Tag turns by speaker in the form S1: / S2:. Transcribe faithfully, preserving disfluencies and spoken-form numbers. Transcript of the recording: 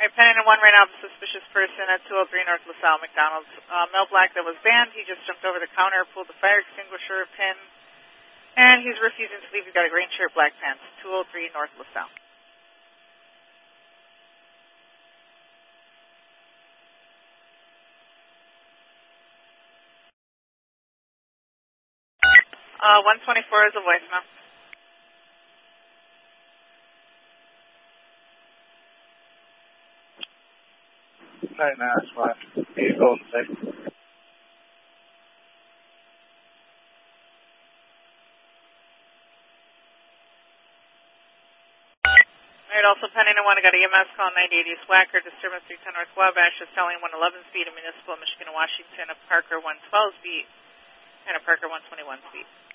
S1: All right, pending in one right now, the suspicious person at two oh three North LaSalle McDonald's. Uh, male black that was banned. He just jumped over the counter, pulled the fire extinguisher pin, and he's refusing to leave. He's got a green shirt, black pants. two oh three North LaSalle. Uh, one twenty-four is a voicemail.
S2: All right, now that's fine. You go and say.
S1: Alright, also pending in one, I got a E M S call ninety-eight East Wacker, disturbance three ten North Wabash, is telling one eleven speed in Municipal, Michigan and Washington, a Parker one twelve speed, and a Parker one twenty-one speed.